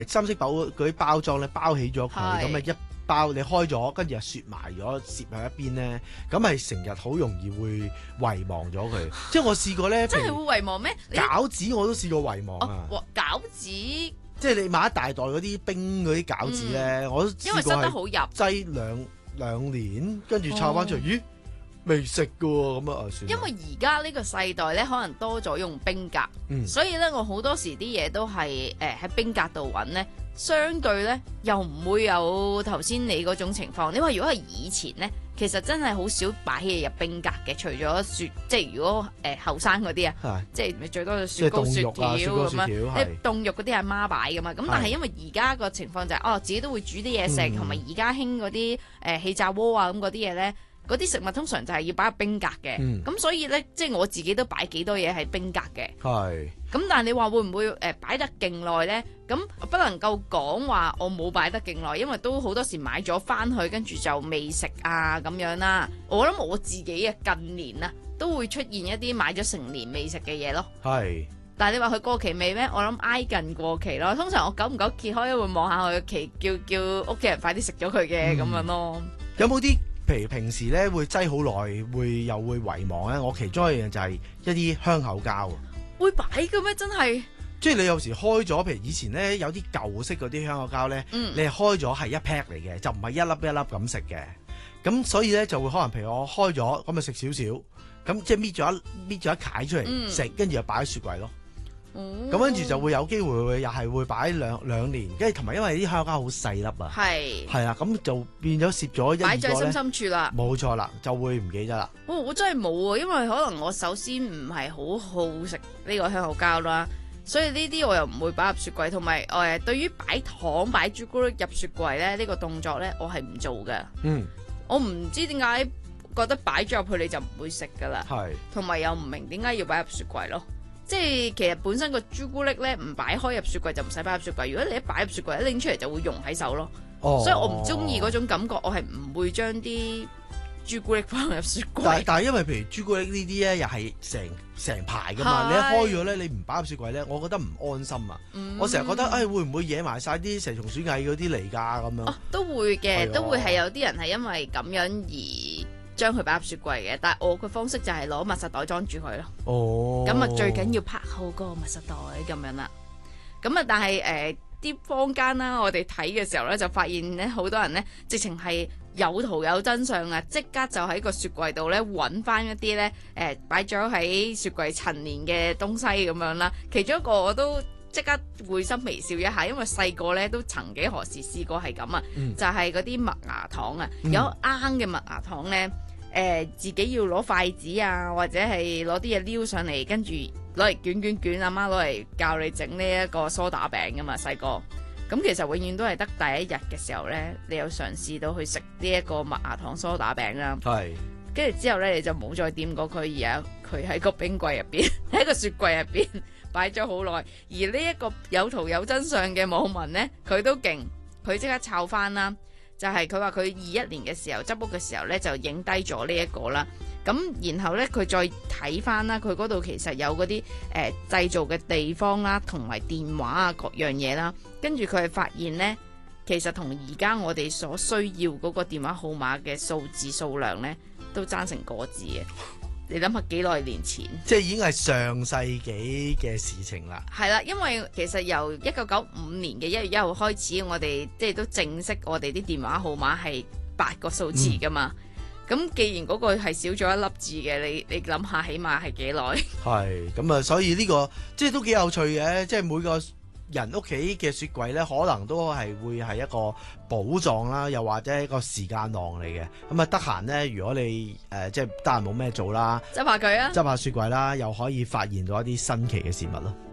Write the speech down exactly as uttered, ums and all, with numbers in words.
深色包嗰啲包裝咧包起咗佢， 係咁啊一包你開咗，跟住又雪埋咗，攝喺一邊咧，咁係成日好容易會遺忘咗佢。即係我試過咧， 真係譬如會遺忘咩？你餃子我都試過遺忘啊！ 哦，餃子即係你買一大袋嗰啲冰嗰啲餃子咧，我都因為試過係塞得好入。 擠兩兩年，跟住摷翻出嚟， 哦咦未食㗎喎，咁啊算啦。 因為而家呢個世代咧，可能多咗用冰格， 嗯所以咧我好多時啲嘢都係誒喺冰格度揾咧，相對咧又唔會有頭先你嗰種情況。你話如果係以前咧，其實真係好少擺嘢入冰格嘅，除咗雪，即係如果誒後生嗰啲啊， 係即係最多就雪糕、雪即係凍肉條啊雪糕雪條咁樣。 係你凍肉嗰啲阿媽擺噶嘛，咁但係因為而家個情況就係、哦自己都會煮啲嘢食， 嗯同埋而家興嗰啲誒氣炸鍋啊咁嗰啲嘢咧。嗰啲食物通常就係要擺入冰格嘅，咁、 嗯所以咧，即係我自己都擺幾多嘢喺冰格嘅。 係咁但係你話會唔會誒擺得勁耐呢？咁不能夠講話我冇擺得勁耐，因為都好多時買咗翻去，跟住就未食啊咁樣啦。我諗我自己啊近年啊都會出現一啲買咗成年未食嘅嘢咯。 係。 但係你話佢過期未咩？我諗挨近過期咯。通常我久唔久揭開會望下佢嘅期，叫叫屋企人快啲食咗佢嘅咁樣咯。 有冇啲譬如平時咧會擠好耐，會又會遺忘咧？我其中一樣就係一啲香口膠啊， 會擺嘅咩？真係， 即係你有時開咗，譬如以前咧有啲舊式嗰啲香口膠咧， 嗯你係開咗係一 pack 嚟嘅，就唔係一粒一粒咁食嘅。咁所以咧就會可能譬如我開咗咁啊食少少，咁即係搣咗一搣咗一塊出嚟嗯食，跟住就擺喺雪櫃咯。 咁咁跟住就會有機會會又係會擺兩兩年，跟住同埋因為啲香口膠好細粒啊， 係係啊，咁就變咗攝咗一擺在心二個咧， 深處啦。 冇錯啦，就會唔記得啦。 哦，我真係冇啊，因為可能我首先唔係好好食呢個香口膠啦，所以呢啲我又唔會擺入雪櫃。同埋誒，對於擺糖、擺朱古力入雪櫃咧，呢、呢個動作咧，我係唔做嘅。 嗯， 我唔知點解覺得擺咗入去你就唔會食噶啦， 係。 同埋又唔明點解要擺入雪櫃咯。即係其實本身個朱古力咧唔擺開入雪櫃就唔使擺入雪櫃，如果你一擺入雪櫃一拎出嚟就會溶喺手咯。 哦， 所以我唔中意嗰種感覺，我係唔會將啲朱古力放入雪但係櫃。 但係因為譬如朱古力呢啲咧，又係成成排噶嘛， 係你一開咗咧，你唔擺入雪櫃咧，我覺得唔安心啊！ 嗯我成日覺得，誒、哎、會唔會惹埋晒啲蛇蟲鼠蟻嗰啲嚟㗎咁樣？ 哦，都會嘅， 係啊都會係有啲人係因為咁樣而將佢擺入雪櫃嘅，但係我嘅方式就係攞密實袋裝住佢咯。 哦， 咁啊、最緊要拍好嗰個密實袋咁樣啦。咁啊，但係誒啲坊間啦，我哋睇嘅時候咧，就發現咧好多人咧，直情係有圖有真相啊！即刻就喺個雪櫃度咧揾翻一啲咧誒擺咗喺雪櫃陳年嘅東西咁樣啦。其中一個我都即刻會心微笑一下，因為細個咧都曾幾何時試過係咁啊， 嗯就係嗰啲麥芽糖啊， 嗯有啱嘅麥芽糖咧。誒、呃、自己要攞筷子啊，或者係攞啲嘢撩上嚟，跟住攞嚟捲捲捲，阿媽攞嚟教你整呢一個梳打餅噶嘛，細個。咁其實永遠都係得第一日嘅時候呢，你有嘗試到去食呢一個麥芽糖梳打餅啦。 係跟住之後呢，你就冇再掂過佢，而家佢喺個冰櫃入邊，喺個雪櫃入邊擺咗好耐。而呢一個有圖有真相嘅網民呢，佢都勁，佢即刻抄翻啦。就係佢話佢二一年嘅時候執屋嘅時候呢，就影低咗呢一個啦。咁然後呢，佢再睇翻啦，佢嗰度其實有嗰啲誒製造嘅地方啦，同埋電話啊各樣嘢啦。跟住佢係發現呢，其實同而家我哋所需要嗰個電話號碼嘅數字數量呢，都爭成個字嘅。你諗下幾耐年前？ 即係已經係上世紀嘅事情啦。 係啦，因為其實由一九九五年嘅一月一號開始，我哋即係都正式我哋啲電話號碼係八個數字噶嘛。咁、嗯、既然嗰個係少咗一粒字嘅，你你諗下，起碼係幾耐？ 係咁啊，所以呢、這個即係都幾有趣嘅，即係每個人屋企嘅雪櫃咧，可能都係會係一個寶藏啦，又或者一個時間囊嚟嘅。咁啊，得閒咧，如果你誒、呃、即係得閒冇咩做啦， 執下佢啊！ 執下雪櫃啦，又可以發現到一啲新奇嘅事物咯。